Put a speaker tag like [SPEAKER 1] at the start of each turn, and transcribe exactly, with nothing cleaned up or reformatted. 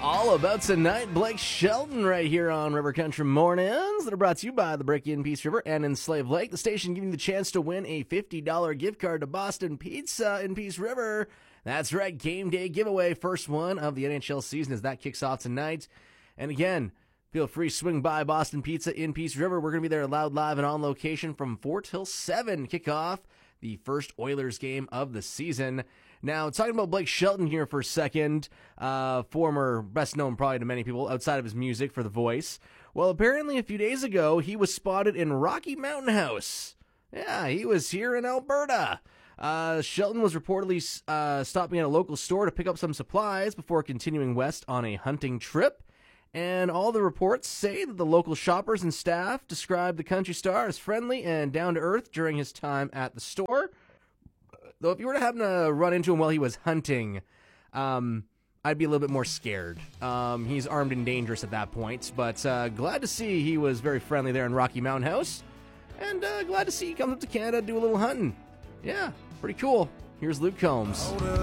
[SPEAKER 1] all about tonight. Blake Shelton right here on River Country Mornings that are brought to you by the Brick in Peace River and in Slave Lake. The station giving you the chance to win a fifty dollars gift card to Boston Pizza in Peace River. That's right, game day giveaway. First one of the N H L season as that kicks off tonight. And again, feel free to swing by Boston Pizza in Peace River. We're going to be there loud, live, and on location from four till seven. Kick off the first Oilers game of the season. Now, talking about Blake Shelton here for a second, uh, former, best known probably to many people outside of his music for The Voice. Well, apparently a few days ago, he was spotted in Rocky Mountain House. Yeah, he was here in Alberta. Uh, Shelton was reportedly uh, stopping at a local store to pick up some supplies before continuing west on a hunting trip. And all the reports say that the local shoppers and staff described the country star as friendly and down-to-earth during his time at the store. Though if you were to happen to run into him while he was hunting, um, I'd be a little bit more scared. Um, he's armed and dangerous at that point. But uh, glad to see he was very friendly there in Rocky Mountain House. And uh, glad to see he comes up to Canada to do a little hunting. Yeah, pretty cool. Here's Luke Combs.